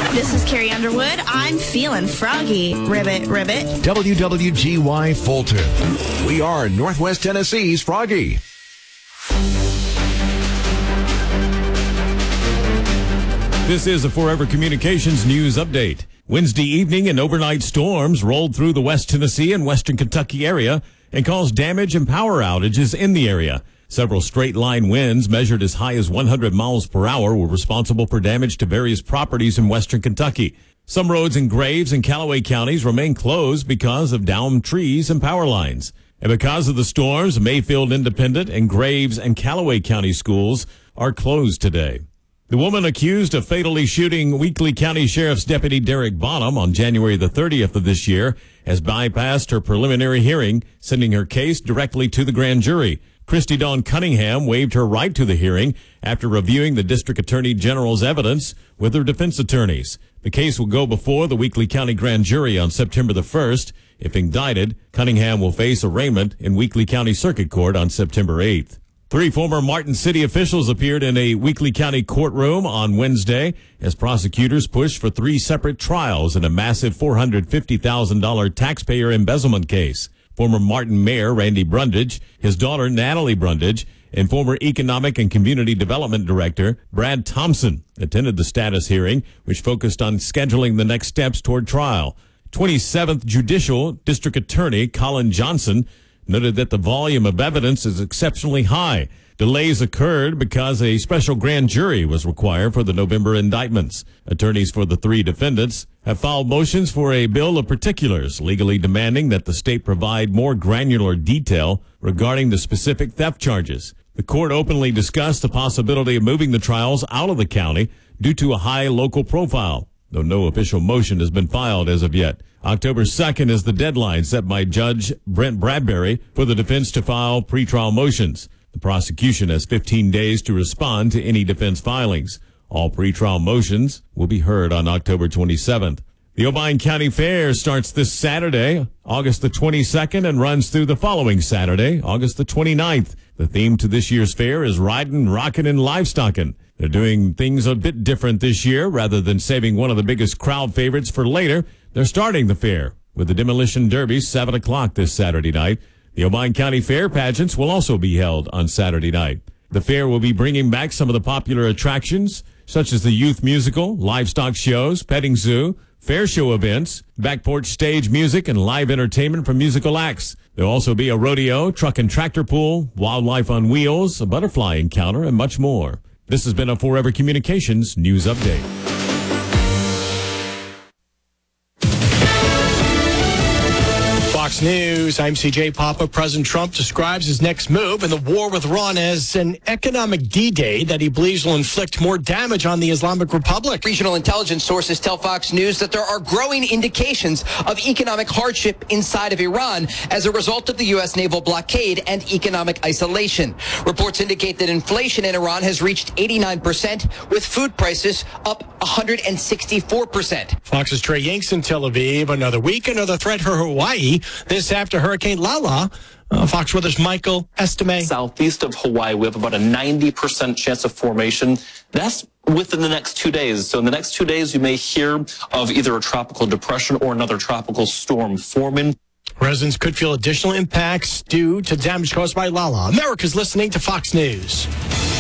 This is Carrie Underwood. I'm feeling froggy. Ribbit, ribbit. WWGY Fulton. We are Northwest Tennessee's Froggy. This is a Forever Communications news update. Wednesday evening, and overnight storms rolled through the West Tennessee and Western Kentucky area and caused damage and power outages in the area. Several straight-line winds measured as high as 100 miles per hour were responsible for damage to various properties in Western Kentucky. Some roads in Graves and Callaway counties remain closed because of downed trees and power lines. And because of the storms, Mayfield Independent and Graves and Callaway County schools are closed today. The woman accused of fatally shooting Weakley County Sheriff's Deputy Derek Bonham on January the 30th of this year has bypassed her preliminary hearing, sending her case directly to the grand jury. Christy Dawn Cunningham waived her right to the hearing after reviewing the District Attorney General's evidence with her defense attorneys. The case will go before the Weakley County Grand Jury on September the 1st. If indicted, Cunningham will face arraignment in Weakley County Circuit Court on September 8th. 3 former Martin City officials appeared in a Weakley County courtroom on Wednesday as prosecutors pushed for 3 separate trials in a massive $450,000 taxpayer embezzlement case. Former Martin Mayor Randy Brundage, his daughter Natalie Brundage, and former Economic and Community Development Director Brad Thompson attended the status hearing, which focused on scheduling the next steps toward trial. 27th Judicial District Attorney Colin Johnson noted that the volume of evidence is exceptionally high. Delays occurred because a special grand jury was required for the November indictments. Attorneys for the 3 defendants have filed motions for a bill of particulars, legally demanding that the state provide more granular detail regarding the specific theft charges. The court openly discussed the possibility of moving the trials out of the county due to a high local profile, though no official motion has been filed as of yet. October 2nd is the deadline set by Judge Brent Bradbury for the defense to file pretrial motions. The prosecution has 15 days to respond to any defense filings. All pretrial motions will be heard on October 27th. The Obion County Fair starts this Saturday, August the 22nd, and runs through the following Saturday, August the 29th. The theme to this year's fair is riding, rockin', and livestockin'. They're doing things a bit different this year. Rather than saving one of the biggest crowd favorites for later, they're starting the fair with the Demolition Derby 7 o'clock this Saturday night. The Obion County Fair pageants will also be held on Saturday night. The fair will be bringing back some of the popular attractions, such as the youth musical, livestock shows, petting zoo, fair show events, back porch stage music, and live entertainment from musical acts. There'll also be a rodeo, truck and tractor pull, wildlife on wheels, a butterfly encounter, and much more. This has been a Forever Communications news update. Fox News, I'm CJ Papa. President Trump describes his next move in the war with Iran as an economic D-Day that he believes will inflict more damage on the Islamic Republic. Regional intelligence sources tell Fox News that there are growing indications of economic hardship inside of Iran as a result of the U.S. naval blockade and economic isolation. Reports indicate that inflation in Iran has reached 89%, with food prices up 164%. Fox's Trey Yanks in Tel Aviv. Another week, another threat for Hawaii. This after Hurricane Lala. Fox Weather's Michael Estime. Southeast of Hawaii, we have about a 90% chance of formation. That's within the next 2 days. So in the next 2 days, you may hear of either a tropical depression or another tropical storm forming. Residents could feel additional impacts due to damage caused by Lala. America's listening to Fox News.